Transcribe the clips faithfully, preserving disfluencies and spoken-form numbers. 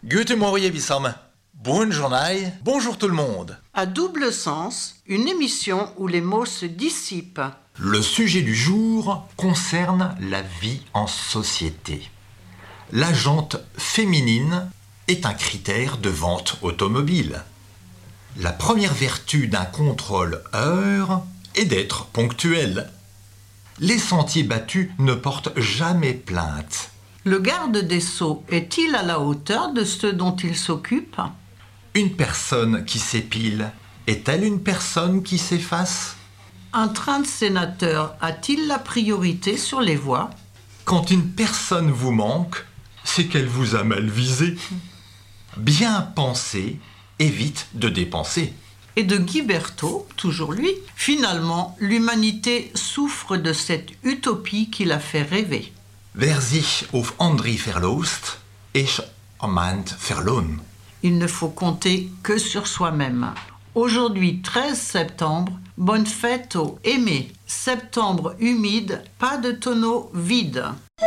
Guten Morgen, Bissam. Bonne journée. Bonjour tout le monde. À double sens, une émission où les mots se dissipent. Le sujet du jour concerne la vie en société. La jante féminine est un critère de vente automobile. La première vertu d'un contrôle heure est d'être ponctuel. Les sentiers battus ne portent jamais plainte. Le garde des Sceaux est-il à la hauteur de ce dont il s'occupe ? Une personne qui s'épile est-elle une personne qui s'efface ? Un train de sénateur a-t-il la priorité sur les voies ? Quand une personne vous manque, c'est qu'elle vous a mal visé. Bien penser évite de dépenser. Et de Guy Berthaud, toujours lui, finalement, l'humanité souffre de cette utopie qui la fait rêver. Wer sich auf andere verlässt, ist amant verloren. Il ne faut compter que sur soi-même. Aujourd'hui, treize septembre, bonne fête aux aimés. Septembre humide, pas de tonneau vide.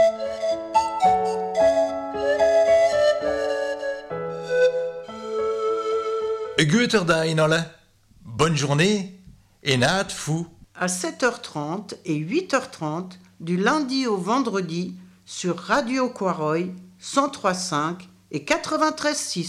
Guter Dag, alle. Bonne journée et naat fou. À sept heures trente et huit heures trente, du lundi au vendredi, sur Radio Quaroy, cent trois virgule cinq et quatre-vingt-treize virgule six.